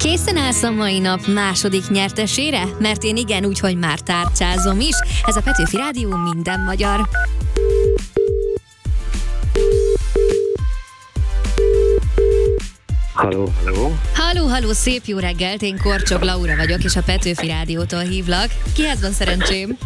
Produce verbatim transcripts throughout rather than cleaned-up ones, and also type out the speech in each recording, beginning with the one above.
Készen állsz a mai nap második nyertesére? Mert én igen, úgyhogy már tárcsázom is. Ez a Petőfi Rádió minden magyar. Halló, halló. Halló, halló, szép jó reggelt, én Korcsog Laura vagyok, és a Petőfi Rádiótól hívlak. Kihez van szerencsém?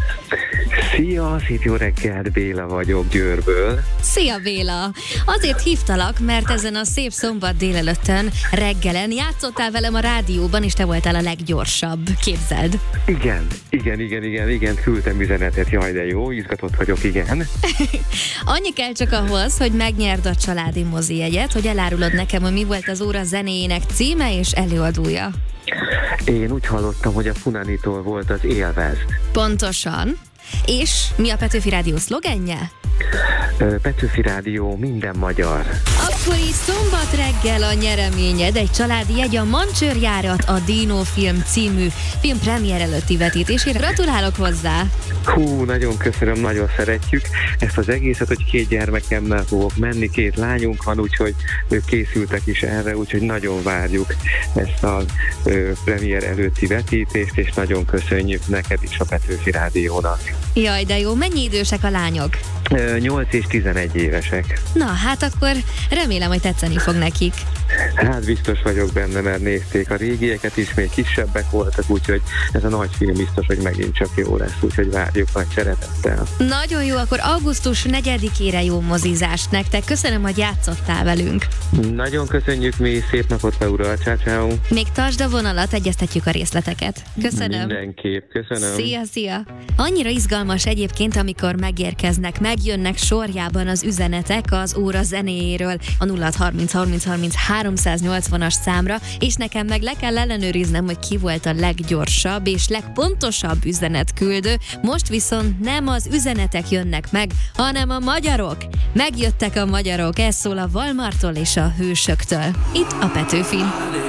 Szia, szép jó reggelt, Béla vagyok Győrből. Szia Béla! Azért hívtalak, mert ezen a szép szombat délelőttön reggelen játszottál velem a rádióban, és te voltál a leggyorsabb. Képzeld! Igen, igen, igen, igen, igen, küldtem üzenetet, jaj de jó, izgatott vagyok, igen. Annyi kell csak ahhoz, hogy megnyerd a családi mozi jegyet, hogy elárulod nekem, hogy mi volt az óra zenéjének címe és előadója. Én úgy hallottam, hogy a Punanitól volt az Élvezd. Pontosan. És mi a Petőfi Rádió szlogenje? Petőfi Rádió minden magyar. Akkor így szombat reggel a nyereményed, egy családi jegy a Mancsőrjárat, a Dino film című film premier előtti vetítésére. Gratulálok hozzá! Hú, nagyon köszönöm, nagyon szeretjük ezt az egészet, hogy két gyermekemmel fogok menni, két lányunk van, úgyhogy ők készültek is erre, úgyhogy nagyon várjuk ezt a ö, premier előtti vetítést, és nagyon köszönjük neked is a Petőfi Rádiónak. Jaj, de jó, mennyi idősek a lányok? nyolc és tizenegy évesek. Na, hát akkor remélem, hogy tetszeni fog nekik. Hát biztos vagyok benne, mert nézték a régieket is, még kisebbek voltak, úgyhogy ez a nagy film biztos, hogy megint csak jó lesz, úgyhogy várjuk nagy szeretettel. Nagyon jó, akkor augusztus negyedikére jó mozizást nektek. Köszönöm, hogy játszottál velünk. Nagyon köszönjük mi, szép napot, Laura, ciao, ciao. Még tartsd a vonalat, egyeztetjük a részleteket. Köszönöm. Mindenképp, köszönöm. Szia, szia. Annyira izgalmas egyébként, amikor megérkeznek, megjönnek sorjában az üzenetek az óra zenéjéről a nulla harminc harminc harminc háromszáznyolcvanas számra, és nekem meg le kell ellenőriznem, hogy ki volt a leggyorsabb és legpontosabb üzenetküldő. Most viszont nem az üzenetek jönnek meg, hanem a magyarok. Megjöttek a magyarok, ez szól a Valmartól és a Hősöktől. Itt a Petőfin.